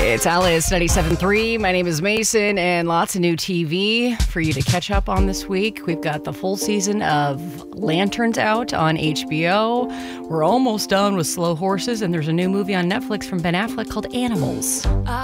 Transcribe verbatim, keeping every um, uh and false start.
It's Alice ninety-seven point three. My name is Mason, and lots of new T V for you to catch up on this week. We've got the full season of Lanterns out on H B O. We're almost done with Slow Horses, and there's a new movie on Netflix from Ben Affleck called Animals.